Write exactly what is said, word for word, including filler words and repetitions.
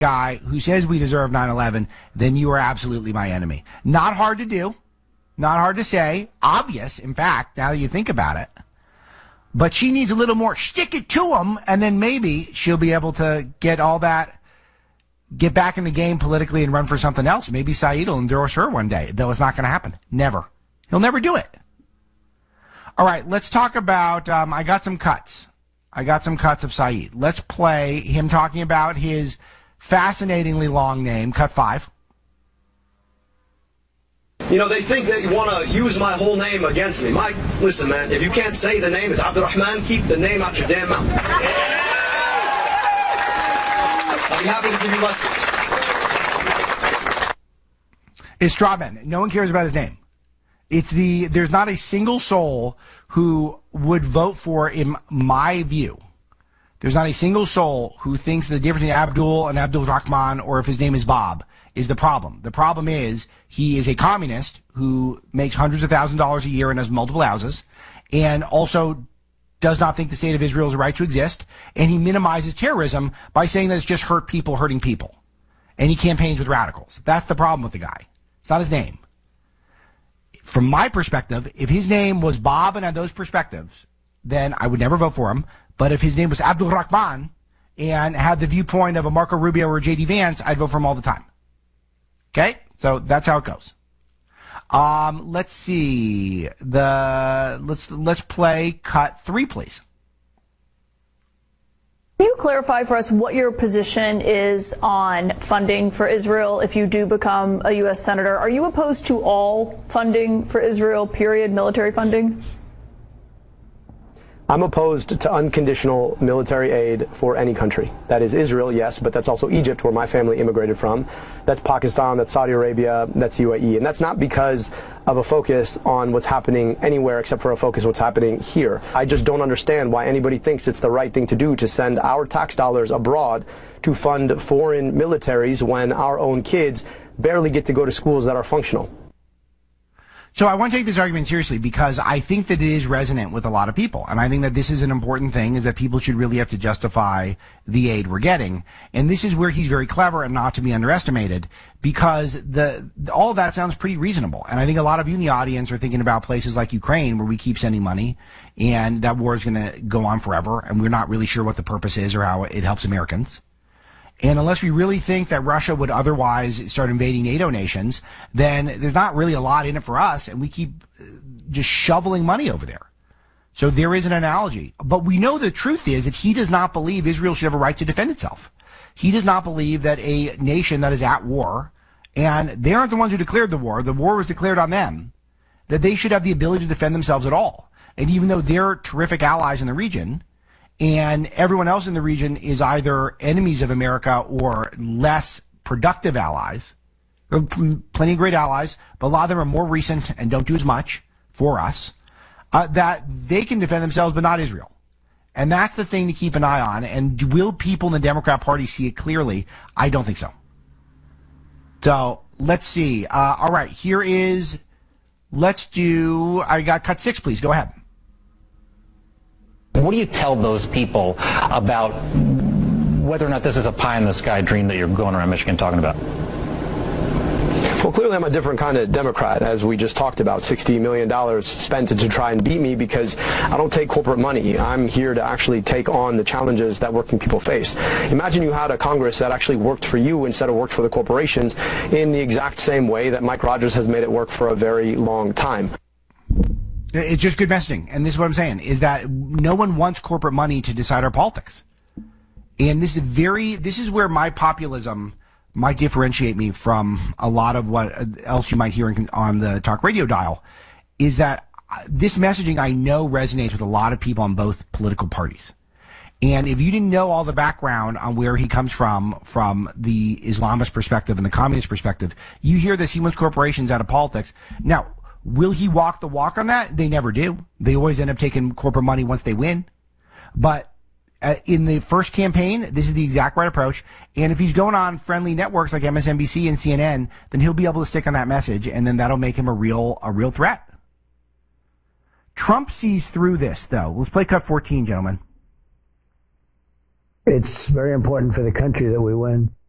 guy who says we deserve nine eleven, then you are absolutely my enemy. Not hard to do. Not hard to say. Obvious, in fact, now that you think about it. But she needs a little more stick it to him, and then maybe she'll be able to get all that, get back in the game politically and run for something else. Maybe Saeed will endorse her one day, though it's not going to happen. Never. He'll never do it. All right, let's talk about, um, I got some cuts. I got some cuts of Saeed. Let's play him talking about his fascinatingly long name, cut five. You know, they think they want to use my whole name against me. Mike, listen, man, if you can't say the name, it's Abdurrahman, keep the name out your damn mouth. I'll be happy to give you lessons. It's straw man. No one cares about his name. It's the, there's not a single soul who would vote for, in my view, there's not a single soul who thinks the difference between Abdul and Abdul Rahman, or if his name is Bob, is the problem. The problem is he is a communist who makes hundreds of thousands of dollars a year and has multiple houses, and also does not think the state of Israel is a right to exist, and he minimizes terrorism by saying that it's just hurt people hurting people. And he campaigns with radicals. That's the problem with the guy. It's not his name. From my perspective, if his name was Bob and had those perspectives, then I would never vote for him. But if his name was Abdul Rahman and had the viewpoint of a Marco Rubio or J D Vance, I'd vote for him all the time. Okay? So that's how it goes. Um, let's see. The let's let's play cut three, please. Can you clarify for us what your position is on funding for Israel if you do become a U S Senator? Are you opposed to all funding for Israel, period, military funding? I'm opposed to unconditional military aid for any country. That is Israel, yes, but that's also Egypt, where my family immigrated from. That's Pakistan, that's Saudi Arabia, that's U A E. And that's not because of a focus on what's happening anywhere except for a focus on what's happening here. I just don't understand why anybody thinks it's the right thing to do to send our tax dollars abroad to fund foreign militaries when our own kids barely get to go to schools that are functional. So I want to take this argument seriously because I think that it is resonant with a lot of people. And I think that this is an important thing, is that people should really have to justify the aid we're getting. And this is where he's very clever and not to be underestimated, because the all of that sounds pretty reasonable. And I think a lot of you in the audience are thinking about places like Ukraine, where we keep sending money and that war is going to go on forever. And we're not really sure what the purpose is or how it helps Americans. And unless we really think that Russia would otherwise start invading NATO nations, then there's not really a lot in it for us, and we keep just shoveling money over there. So there is an analogy. But we know the truth is that he does not believe Israel should have a right to defend itself. He does not believe that a nation that is at war, and they aren't the ones who declared the war, the war was declared on them, that they should have the ability to defend themselves at all. And even though they're terrific allies in the region, and everyone else in the region is either enemies of America or less productive allies. There are plenty of great allies, but a lot of them are more recent and don't do as much for us, uh, that they can defend themselves, but not Israel. And that's the thing to keep an eye on. And will people in the Democrat Party see it clearly? I don't think so. So let's see. Uh, all right, here is, let's do, I got cut six, please. Go ahead. What do you tell those people about whether or not this is a pie-in-the-sky dream that you're going around Michigan talking about? Well, clearly I'm a different kind of Democrat, as we just talked about. sixty million dollars spent to try and beat me, because I don't take corporate money. I'm here to actually take on the challenges that working people face. Imagine you had a Congress that actually worked for you instead of worked for the corporations, in the exact same way that Mike Rogers has made it work for a very long time. It's just good messaging. And this is what I'm saying, is that no one wants corporate money to decide our politics. And this is very, this is where my populism might differentiate me from a lot of what else you might hear on the talk radio dial, is that this messaging I know resonates with a lot of people on both political parties. And if you didn't know all the background on where he comes from, from the Islamist perspective and the communist perspective, you hear this, he wants corporations out of politics. Now, will he walk the walk on that? They never do. They always end up taking corporate money once they win. But uh, in the first campaign, this is the exact right approach. And if he's going on friendly networks like M S N B C and C N N, then he'll be able to stick on that message, and then that'll make him a real, a real threat. Trump sees through this, though. Let's play cut fourteen, gentlemen. It's very important for the country that we win.